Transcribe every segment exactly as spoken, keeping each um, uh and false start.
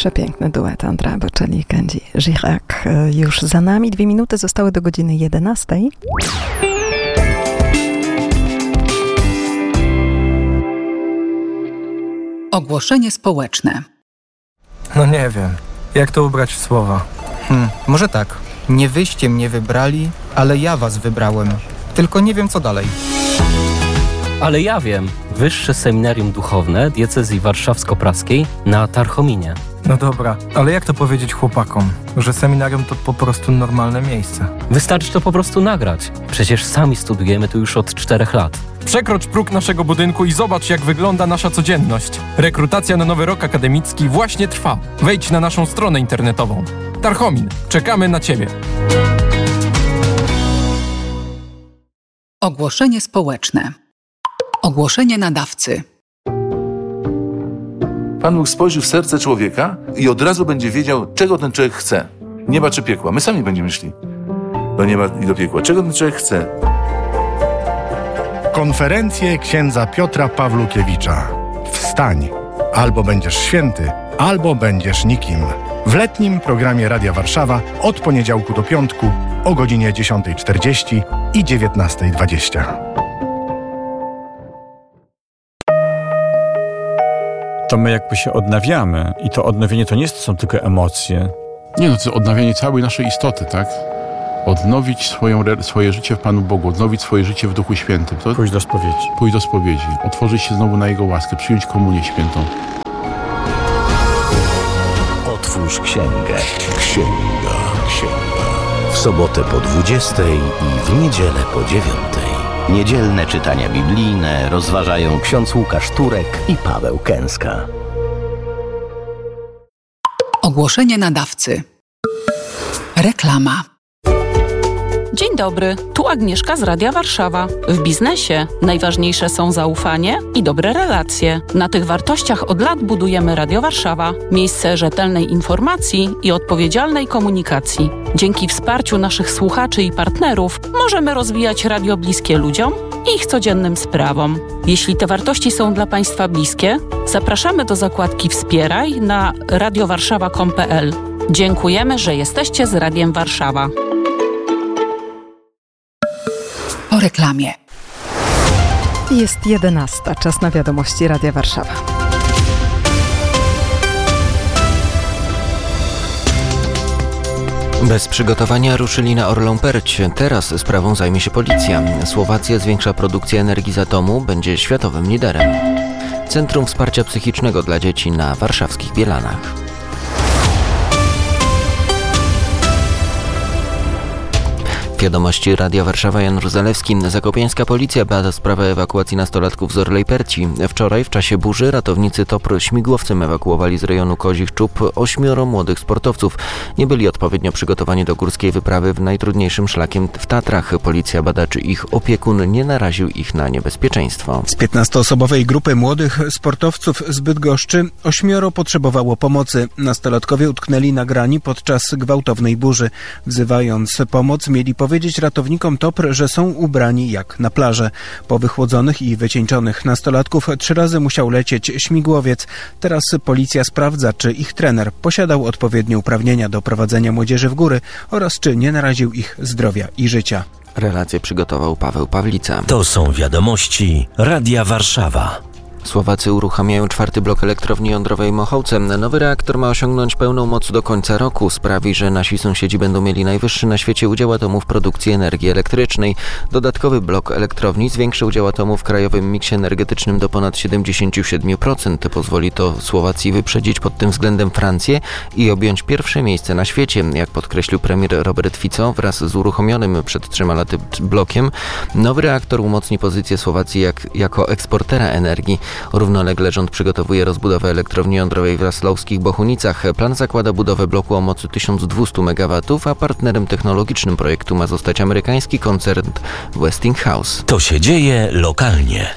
Przepiękny duet Andrea Bocelli i Kenji Girac. Już za nami dwie minuty zostały do godziny jedenastej. Ogłoszenie społeczne. No nie wiem, jak to ubrać w słowa. Hmm, może tak. Nie wyście mnie wybrali, ale ja was wybrałem. Tylko nie wiem, co dalej. Ale ja wiem. Wyższe Seminarium Duchowne Diecezji Warszawsko-Praskiej na Tarchominie. No dobra, ale jak to powiedzieć chłopakom, że seminarium to po prostu normalne miejsce? Wystarczy to po prostu nagrać. Przecież sami studujemy tu już od czterech lat. Przekrocz próg naszego budynku i zobacz, jak wygląda nasza codzienność. Rekrutacja na nowy rok akademicki właśnie trwa. Wejdź na naszą stronę internetową. Tarchomin, czekamy na Ciebie. Ogłoszenie społeczne. Ogłoszenie nadawcy. Pan Bóg spojrzy w serce człowieka i od razu będzie wiedział, czego ten człowiek chce. Nieba czy piekła. My sami będziemy szli do nieba i do piekła. Czego ten człowiek chce? Konferencje księdza Piotra Pawlukiewicza. Wstań. Albo będziesz święty, albo będziesz nikim. W letnim programie Radia Warszawa od poniedziałku do piątku o godzinie dziesiąta czterdzieści i dziewiętnasta dwadzieścia. To my jakby się odnawiamy i to odnowienie to nie są tylko emocje. Nie no, to odnawianie całej naszej istoty, tak? Odnowić swoją, swoje życie w Panu Bogu, odnowić swoje życie w Duchu Świętym. To pójść do spowiedzi. Pójść do spowiedzi, otworzyć się znowu na Jego łaskę, przyjąć komunię świętą. Otwórz księgę. Księga, księga. W sobotę po dwudziestej i w niedzielę po dziewiątej. Niedzielne czytania biblijne rozważają ksiądz Łukasz Turek i Paweł Kęska. Ogłoszenie nadawcy. Reklama. Dzień dobry, tu Agnieszka z Radia Warszawa. W biznesie najważniejsze są zaufanie i dobre relacje. Na tych wartościach od lat budujemy Radio Warszawa. Miejsce rzetelnej informacji i odpowiedzialnej komunikacji. Dzięki wsparciu naszych słuchaczy i partnerów możemy rozwijać radio bliskie ludziom i ich codziennym sprawom. Jeśli te wartości są dla Państwa bliskie, zapraszamy do zakładki Wspieraj na radiowarszawa kropka com kropka pe el. Dziękujemy, że jesteście z Radiem Warszawa. Po reklamie. Jest jedenasta, czas na wiadomości Radia Warszawa. Bez przygotowania ruszyli na Orlą Perć. Teraz sprawą zajmie się policja. Słowacja zwiększa produkcję energii z atomu, będzie światowym liderem. Centrum Wsparcia Psychicznego dla Dzieci na warszawskich Bielanach. Wiadomości Radia Warszawa, Jan Zalewski. Zakopiańska policja bada sprawę ewakuacji nastolatków z Orlej Perci. Wczoraj w czasie burzy ratownicy TOPR śmigłowcem ewakuowali z rejonu Kozich Czub ośmioro młodych sportowców. Nie byli odpowiednio przygotowani do górskiej wyprawy w najtrudniejszym szlakiem w Tatrach. Policja bada, czy ich opiekun nie naraził ich na niebezpieczeństwo. Z piętnastoosobowej grupy młodych sportowców z Bydgoszczy ośmioro potrzebowało pomocy. Nastolatkowie utknęli na grani podczas gwałtownej burzy. Wzywając pomoc, mieli powiedzieć ratownikom TOPR, że są ubrani jak na plażę. Po wychłodzonych i wycieńczonych nastolatków trzy razy musiał lecieć śmigłowiec. Teraz policja sprawdza, czy ich trener posiadał odpowiednie uprawnienia do prowadzenia młodzieży w góry oraz czy nie naraził ich zdrowia i życia. Relację przygotował Paweł Pawlica. To są wiadomości Radia Warszawa. Słowacy uruchamiają czwarty blok elektrowni jądrowej Mochołce. Nowy reaktor ma osiągnąć pełną moc do końca roku. Sprawi, że nasi sąsiedzi będą mieli najwyższy na świecie udział atomu w produkcji energii elektrycznej. Dodatkowy blok elektrowni zwiększy udział atomu w krajowym miksie energetycznym do ponad siedemdziesiąt siedem procent. Pozwoli to Słowacji wyprzedzić pod tym względem Francję i objąć pierwsze miejsce na świecie. Jak podkreślił premier Robert Fico, wraz z uruchomionym przed trzema laty blokiem, nowy reaktor umocni pozycję Słowacji jak, jako eksportera energii. Równolegle rząd przygotowuje rozbudowę elektrowni jądrowej w Raslowskich Bochunicach. Plan zakłada budowę bloku o mocy tysiąc dwieście megawatów, a partnerem technologicznym projektu ma zostać amerykański koncern Westinghouse. To się dzieje lokalnie.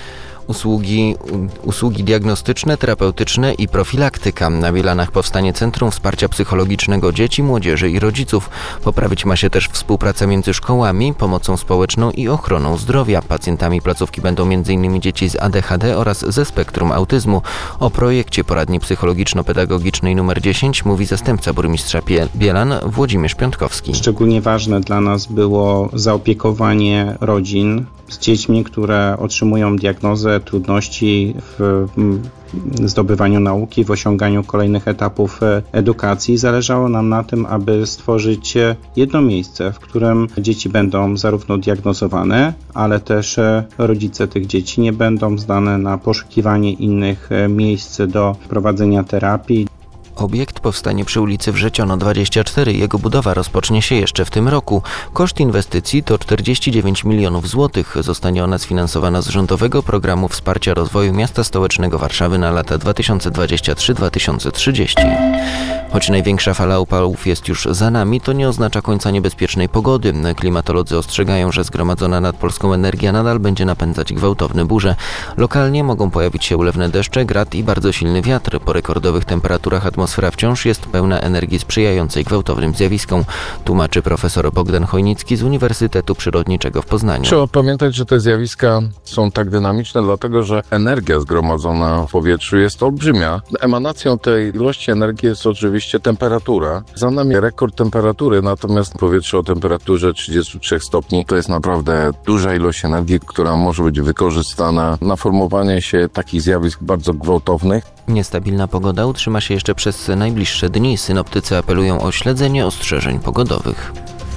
usługi, usługi diagnostyczne, terapeutyczne i profilaktyka. Na Bielanach powstanie Centrum Wsparcia Psychologicznego Dzieci, Młodzieży i Rodziców. Poprawić ma się też współpraca między szkołami, pomocą społeczną i ochroną zdrowia. Pacjentami placówki będą między innymi dzieci z A D H D oraz ze spektrum autyzmu. O projekcie poradni psychologiczno-pedagogicznej numer dziesięć mówi zastępca burmistrza Bielan Włodzimierz Piątkowski. Szczególnie ważne dla nas było zaopiekowanie rodzin z dziećmi, które otrzymują diagnozę, trudności w zdobywaniu nauki, w osiąganiu kolejnych etapów edukacji. Zależało nam na tym, aby stworzyć jedno miejsce, w którym dzieci będą zarówno diagnozowane, ale też rodzice tych dzieci nie będą zdane na poszukiwanie innych miejsc do prowadzenia terapii. Obiekt powstanie przy ulicy Wrzeciono dwadzieścia cztery. Jego budowa rozpocznie się jeszcze w tym roku. Koszt inwestycji to czterdzieści dziewięć milionów złotych. Zostanie ona sfinansowana z Rządowego Programu Wsparcia Rozwoju Miasta Stołecznego Warszawy na lata dwa tysiące dwudziesty trzeci do dwa tysiące trzydziestego. Choć największa fala upałów jest już za nami, to nie oznacza końca niebezpiecznej pogody. Klimatolodzy ostrzegają, że zgromadzona nad Polską energia nadal będzie napędzać gwałtowne burze. Lokalnie mogą pojawić się ulewne deszcze, grad i bardzo silny wiatr. Po rekordowych temperaturach atmosfera wciąż jest pełna energii sprzyjającej gwałtownym zjawiskom, tłumaczy profesor Bogdan Chojnicki z Uniwersytetu Przyrodniczego w Poznaniu. Trzeba pamiętać, że te zjawiska są tak dynamiczne, dlatego że energia zgromadzona w powietrzu jest olbrzymia. Emanacją tej ilości energii jest oczywiście temperatura. Za nami rekord temperatury, natomiast powietrze o temperaturze trzydziestu trzech stopni to jest naprawdę duża ilość energii, która może być wykorzystana na formowanie się takich zjawisk bardzo gwałtownych. Niestabilna pogoda utrzyma się jeszcze przez najbliższe dni. Synoptycy apelują o śledzenie ostrzeżeń pogodowych.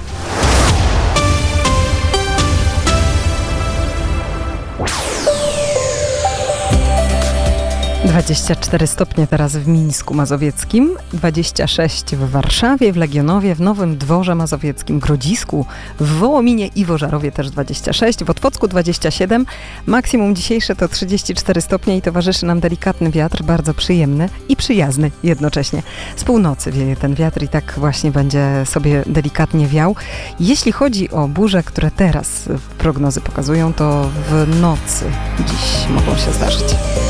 dwadzieścia cztery stopnie teraz w Mińsku Mazowieckim, dwadzieścia sześć w Warszawie, w Legionowie, w Nowym Dworze Mazowieckim, Grodzisku, w Wołominie i Wożarowie też dwadzieścia sześć, w Otwocku dwadzieścia siedem. Maksimum dzisiejsze to trzydzieści cztery stopnie i towarzyszy nam delikatny wiatr, bardzo przyjemny i przyjazny jednocześnie. Z północy wieje ten wiatr i tak właśnie będzie sobie delikatnie wiał. Jeśli chodzi o burze, które teraz prognozy pokazują, to w nocy dziś mogą się zdarzyć.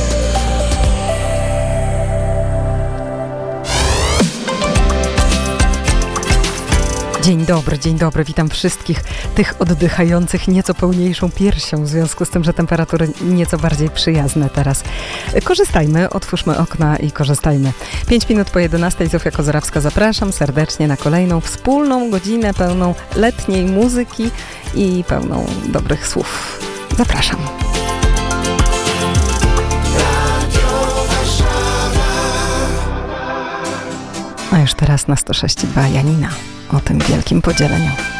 Dzień dobry, dzień dobry, witam wszystkich tych oddychających nieco pełniejszą piersią, w związku z tym, że temperatury nieco bardziej przyjazne teraz. Korzystajmy, otwórzmy okna i korzystajmy. Pięć minut po jedenastej, Zofia Kozerawska, zapraszam serdecznie na kolejną wspólną godzinę pełną letniej muzyki i pełną dobrych słów. Zapraszam. A już teraz na sto sześć i dwa Janina o tym wielkim podzieleniu.